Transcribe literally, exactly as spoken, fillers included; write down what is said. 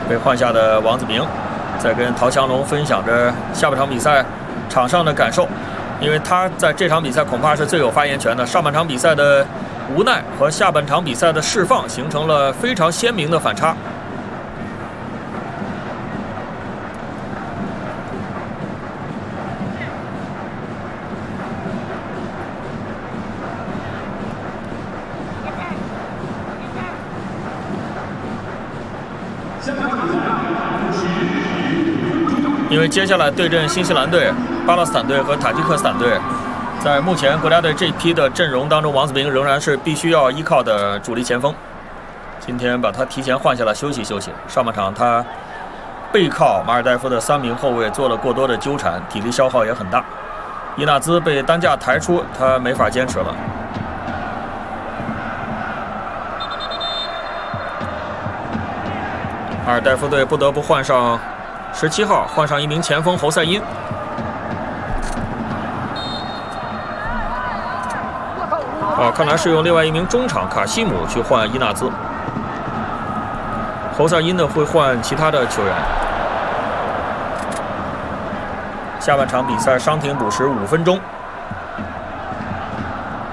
被换下的王子明，在跟陶强龙分享着下半场比赛场上的感受，因为他在这场比赛恐怕是最有发言权的。上半场比赛的无奈和下半场比赛的释放形成了非常鲜明的反差。 因为接下来对阵新西兰队、巴勒斯坦队和塔吉克斯坦队，在目前国家队这批的阵容当中，王子明仍然是必须要依靠的主力前锋。今天把他提前换下来休息休息。上半场他背靠马尔代夫的三名后卫做了过多的纠缠，体力消耗也很大。伊纳兹被担架抬出，他没法坚持了。 马尔代夫队不得不换上十七号，换上一名前锋侯赛因。啊，看来是用另外一名中场卡西姆去换伊纳兹。侯赛因呢会换其他的球员。下半场比赛伤停补时五分钟。